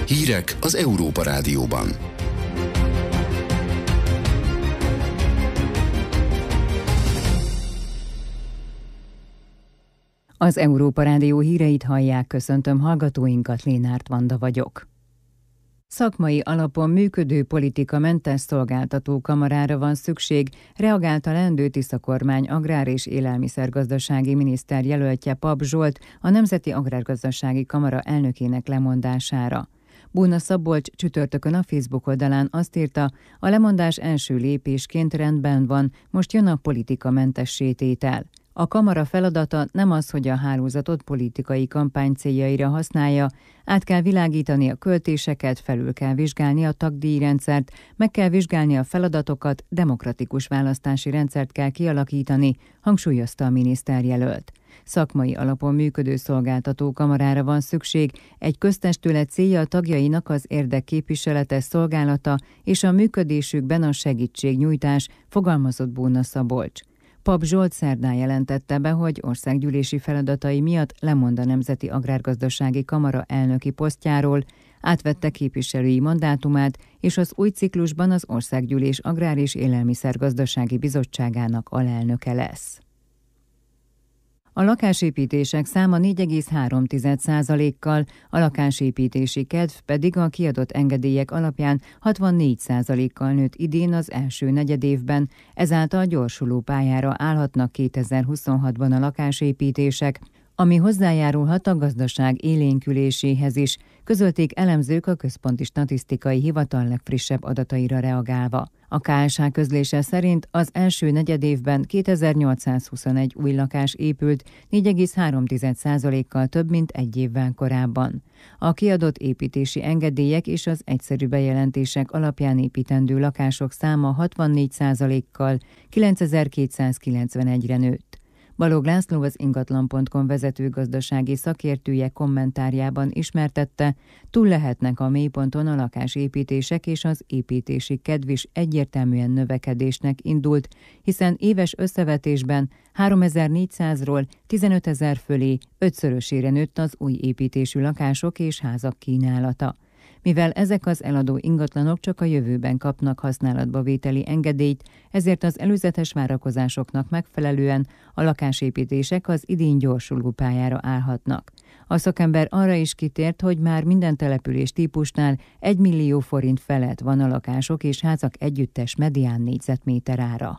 Hírek az Európa Rádióban. Az Európa Rádió híreit hallják, köszöntöm hallgatóinkat, Lénárt Vanda vagyok. Szakmai alapon működő politikamentes szolgáltató kamarára van szükség, reagált a leendő Tisza kormány agrár- és élelmiszergazdasági miniszter jelöltje Papp Zsolt a Nemzeti Agrárgazdasági Kamara elnökének lemondására. Bóna Szabolcs csütörtökön a Facebook oldalán azt írta, a lemondás első lépésként rendben van, most jön a politikamentessé tétel. A kamara feladata nem az, hogy a hálózatot politikai kampány céljaira használja, át kell világítani a költéseket, felül kell vizsgálni a tagdíjrendszert, meg kell vizsgálni a feladatokat, demokratikus választási rendszert kell kialakítani, hangsúlyozta a miniszterjelölt. Szakmai alapon működő szolgáltató kamarára van szükség, egy köztestület célja a tagjainak az érdekképviselete szolgálata és a működésükben a segítségnyújtás, fogalmazott Bóna Szabolcs. Papp Zsolt szerdán jelentette be, hogy országgyűlési feladatai miatt lemond a Nemzeti Agrárgazdasági Kamara elnöki posztjáról, átvette képviselői mandátumát, és az új ciklusban az Országgyűlés Agrár- és Élelmiszergazdasági Bizottságának alelnöke lesz. A lakásépítések száma 4,3%-kal, a lakásépítési kedv pedig a kiadott engedélyek alapján 64%-kal nőtt idén az első negyedévben, ezáltal gyorsuló pályára állhatnak 2026-ban a lakásépítések, ami hozzájárulhat a gazdaság élénküléséhez is, közölték elemzők a Központi Statisztikai Hivatal legfrissebb adataira reagálva. A KSH közlése szerint az első negyedévben 2821 új lakás épült, 4,3%-kal több, mint egy évvel korábban. A kiadott építési engedélyek és az egyszerű bejelentések alapján építendő lakások száma 64%-kal 9291-re nőtt. Balog László, az ingatlan.com vezető gazdasági szakértője kommentárjában ismertette, túl lehetnek a mélyponton a lakásépítések, és az építési kedv is egyértelműen növekedésnek indult, hiszen éves összevetésben 3400-ról 15 000 fölé 5-szörösére nőtt az új építésű lakások és házak kínálata. Mivel ezek az eladó ingatlanok csak a jövőben kapnak használatba vételi engedélyt, ezért az előzetes várakozásoknak megfelelően a lakásépítések az idén gyorsuló pályára állhatnak. A szakember arra is kitért, hogy már minden település típusnál 1 millió forint felett van a lakások és házak együttes medián négyzetméter ára.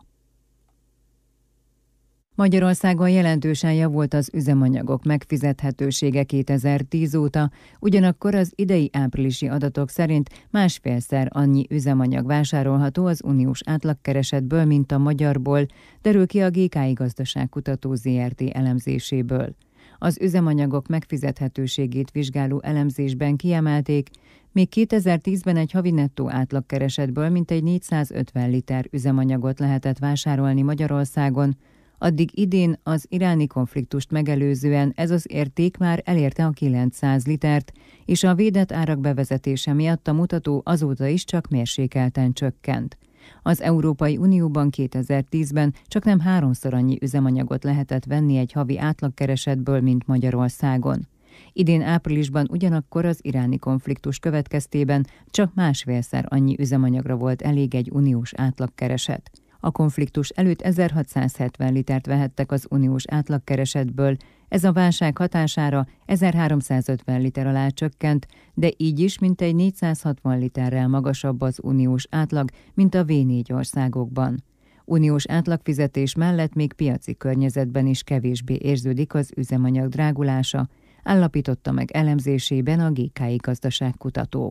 Magyarországon jelentősen javult az üzemanyagok megfizethetősége 2010 óta, ugyanakkor az idei áprilisi adatok szerint másfélszer annyi üzemanyag vásárolható az uniós átlagkeresetből, mint a magyarból, derül ki a GKI Gazdaságkutató Zrt. Elemzéséből. Az üzemanyagok megfizethetőségét vizsgáló elemzésben kiemelték, még 2010-ben egy havi nettó átlagkeresetből mintegy 450 liter üzemanyagot lehetett vásárolni Magyarországon, addig idén az iráni konfliktust megelőzően ez az érték már elérte a 900 litert, és a védett árak bevezetése miatt a mutató azóta is csak mérsékelten csökkent. Az Európai Unióban 2010-ben csaknem 3-szor annyi üzemanyagot lehetett venni egy havi átlagkeresetből, mint Magyarországon. Idén áprilisban ugyanakkor az iráni konfliktus következtében csak másfélszer annyi üzemanyagra volt elég egy uniós átlagkereset. A konfliktus előtt 1670 litert vehettek az uniós átlagkeresetből, ez a válság hatására 1350 liter alá csökkent, de így is mintegy 460 literrel magasabb az uniós átlag, mint a V4 országokban. Uniós átlagfizetés mellett még piaci környezetben is kevésbé érződik az üzemanyag drágulása, állapította meg elemzésében a GKI Gazdaságkutató.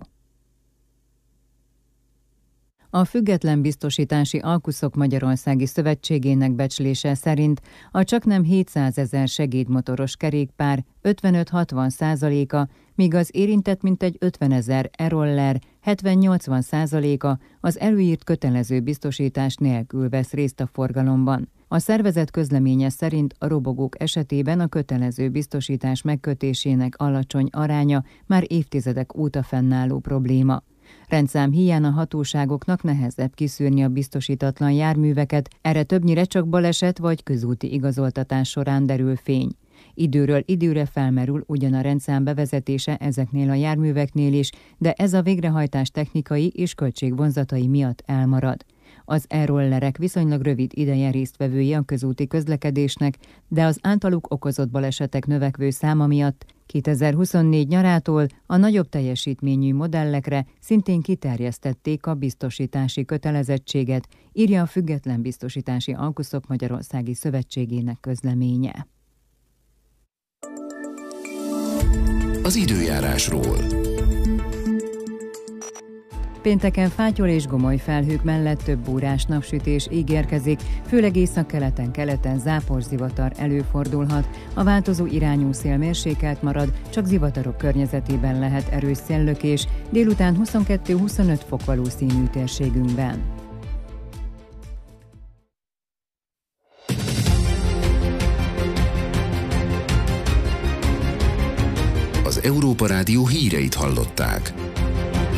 A Független Biztosítási Alkuszok Magyarországi Szövetségének becslése szerint a csaknem 700 000 segédmotoros kerékpár 55-60%-a, míg az érintett mintegy 50 000 e-roller 70-80%-a az előírt kötelező biztosítás nélkül vesz részt a forgalomban. A szervezet közleménye szerint a robogók esetében a kötelező biztosítás megkötésének alacsony aránya már évtizedek óta fennálló probléma. Rendszám híján a hatóságoknak nehezebb kiszűrni a biztosítatlan járműveket, erre többnyire csak baleset vagy közúti igazoltatás során derül fény. Időről időre felmerül ugyan a rendszám bevezetése ezeknél a járműveknél is, de ez a végrehajtás technikai és költségvonzatai miatt elmarad. Az e-rollerek viszonylag rövid ideje résztvevői a közúti közlekedésnek, de az általuk okozott balesetek növekvő száma miatt 2024 nyarától a nagyobb teljesítményű modellekre szintén kiterjesztették a biztosítási kötelezettséget, írja a Független Biztosítási Alkuszok Magyarországi Szövetségének közleménye. Az időjárásról. Pénteken fátyol és gomoly felhők mellett több órás napsütés ígérkezik, főleg északkeleten-keleten záporzivatar előfordulhat. A változó irányú szél mérsékelt marad, csak zivatarok környezetében lehet erős széllökés, délután 22-25 fok valószínű térségünkben. Az Európa Rádió híreit hallották.